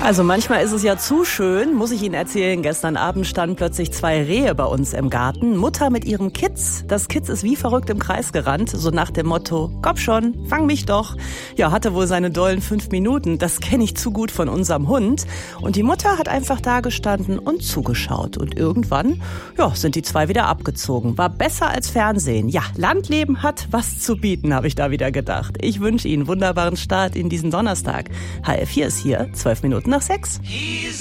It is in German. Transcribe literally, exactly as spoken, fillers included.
Also manchmal ist es ja zu schön, muss ich Ihnen erzählen. Gestern Abend standen plötzlich zwei Rehe bei uns im Garten. Mutter mit ihrem Kitz. Das Kitz ist wie verrückt im Kreis gerannt, so nach dem Motto, komm schon, fang mich doch. Ja, hatte wohl seine dollen fünf Minuten. Das kenne ich zu gut von unserem Hund. Und die Mutter hat einfach da gestanden und zugeschaut. Und irgendwann, ja, sind die zwei wieder abgezogen. War besser als Fernsehen. Ja, Landleben hat was zu bieten, habe ich da wieder gedacht. Ich wünsche Ihnen einen wunderbaren Start in diesen Donnerstag. H F vier ist hier, zwölf Minuten nach sechs.